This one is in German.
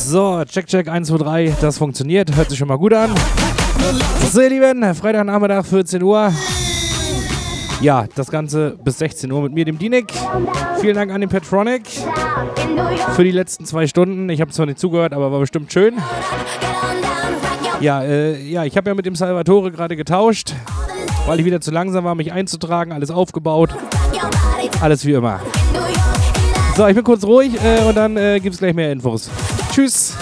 So, check, 1, 2, 3, das funktioniert, hört sich schon mal gut an. So, ihr Lieben, Freitagnachmittag, 14 Uhr. Ja, das Ganze bis 16 Uhr mit mir, dem Dinik. Vielen Dank an den Petronic für die letzten 2 Stunden. Ich habe zwar nicht zugehört, aber war bestimmt schön. Ja, ich habe ja mit dem Salvatore gerade getauscht, weil ich wieder zu langsam war, mich einzutragen, alles aufgebaut. Alles wie immer. So, ich bin kurz ruhig und dann gibt es gleich mehr Infos. Tschüss.